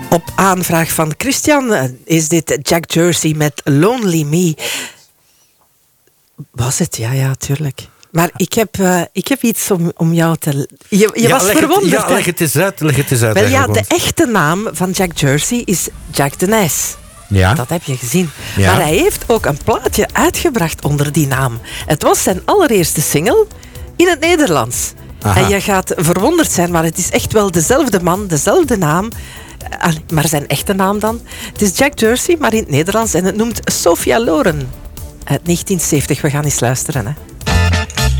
Op aanvraag van Christian is dit Jack Jersey met Lonely Me. Was het? Ja, tuurlijk. Maar ik heb iets om jou te... Je was verwonderd. Leg het eens uit. Wel ja, de echte naam van Jack Jersey is Jack de Nys. Ja. Dat heb je gezien. Ja. Maar hij heeft ook een plaatje uitgebracht onder die naam. Het was zijn allereerste single in het Nederlands. Aha. En je gaat verwonderd zijn, maar het is echt wel dezelfde man, dezelfde naam. Maar zijn echte naam dan? Het is Jack Jersey, maar in het Nederlands. En het noemt Sophia Loren. Uit 1970. We gaan eens luisteren, hè.